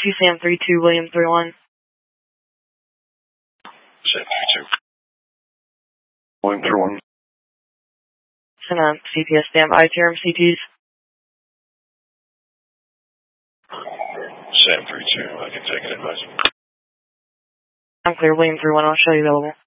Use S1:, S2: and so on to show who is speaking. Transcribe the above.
S1: Sam 32, William 31.
S2: Sam 32. William 31.
S1: Send a CPS standby to your MCTs.
S2: Sam 32, I can take it, advice.
S1: I'm clear, William 31, I'll show you available.